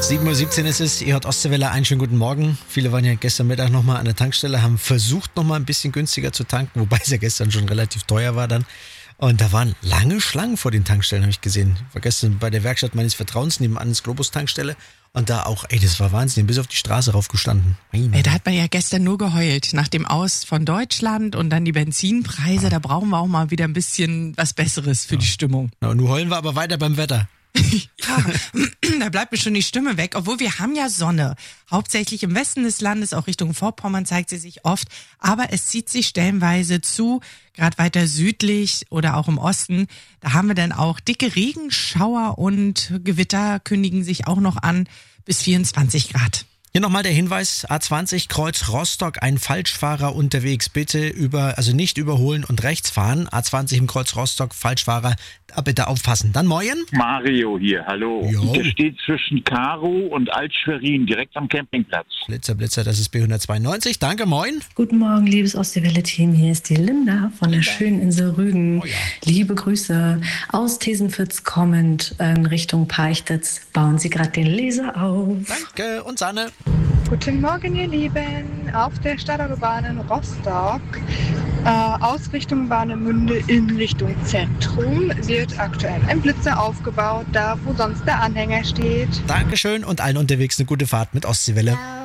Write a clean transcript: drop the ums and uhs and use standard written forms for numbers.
7:17 Uhr ist es, ihr hört Ostseewelle, einen schönen guten Morgen. Viele waren ja gestern Mittag nochmal an der Tankstelle, haben versucht nochmal ein bisschen günstiger zu tanken, wobei es ja gestern schon relativ teuer war dann. Und da waren lange Schlangen vor den Tankstellen, habe ich gesehen. Ich war gestern bei der Werkstatt meines Vertrauens nebenan ins Globus-Tankstelle und da auch, das war Wahnsinn, bis auf die Straße raufgestanden. Da hat man ja gestern nur geheult, nach dem Aus von Deutschland und dann die Benzinpreise, da brauchen wir auch mal wieder ein bisschen was Besseres für die Stimmung. Na, und nun heulen wir aber weiter beim Wetter. Ja, da bleibt mir schon die Stimme weg, obwohl wir haben ja Sonne. Hauptsächlich im Westen des Landes, auch Richtung Vorpommern zeigt sie sich oft, aber es zieht sich stellenweise zu, gerade weiter südlich oder auch im Osten. Da haben wir dann auch dicke Regenschauer und Gewitter kündigen sich auch noch an, bis 24 Grad. Hier nochmal der Hinweis, A20 Kreuz Rostock, ein Falschfahrer unterwegs, bitte nicht überholen und rechts fahren. A20 im Kreuz Rostock, Falschfahrer, bitte aufpassen. Dann Moin. Mario hier, hallo. Jo. Der steht zwischen Karo und Alt-Schwerin, direkt am Campingplatz. Blitzer, das ist B192, danke, Moin. Guten Morgen, liebes Ostseewelle-Team. Hier ist die Linda von der schönen Insel Rügen. Oh ja. Liebe Grüße aus Thesenfitz kommend in Richtung Peichtitz. Bauen Sie gerade den Laser auf. Danke und Sanne. Guten Morgen, ihr Lieben. Auf der Stadtautobahn in Rostock, aus Richtung Warnemünde in Richtung Zentrum, wird aktuell ein Blitzer aufgebaut, da wo sonst der Anhänger steht. Dankeschön und allen unterwegs eine gute Fahrt mit Ostseewelle.